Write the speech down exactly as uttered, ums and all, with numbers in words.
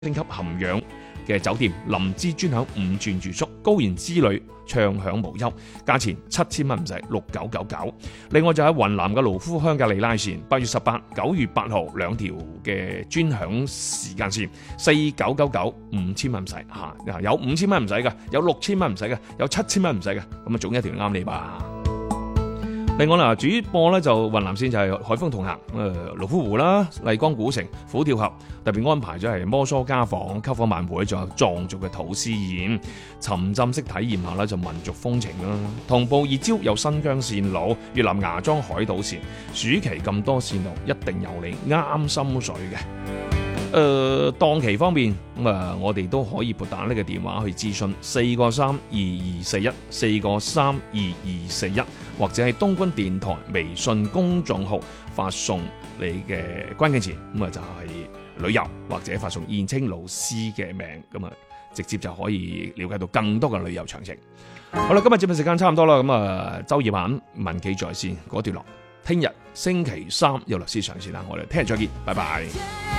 星級含氧嘅酒店，林芝專享五鑽住宿，高原之旅暢享無憂，價錢七千蚊唔使，六九九九。另外就喺雲南嘅盧夫香格里拉線，八月十八、九月八號兩條嘅專享時間線，四九九九，五千蚊唔使嚇，有五千蚊唔使嘅，有六千蚊唔使嘅，有七千蚊唔使嘅，咁啊總一條啱你吧。另外啦，主播咧就雲南線就係海風同行，誒盧夫湖啦、麗江古城、虎跳峽，特別安排咗係摩梭家訪、篝火晚會，仲有藏族嘅土司宴，沉浸式體驗下啦，就民族風情啦。同步熱招有新疆線路、越南芽莊海島線，暑期咁多線路，一定有你啱心水嘅。誒、呃、檔期方面咁啊，我哋都可以撥打呢個電話去諮詢，四個三二二四一，四個三二二四一，或者係東軍電台微信公眾號發送你嘅關鍵詞，咁啊就係旅遊或者發送燕青老師嘅名，咁啊直接就可以了解到更多嘅旅遊詳情。好啦，今日節目時間差唔多啦，咁啊周二晚民企在線嗰段落，聽日星期三有律師上線啦，我哋聽日再見，拜拜。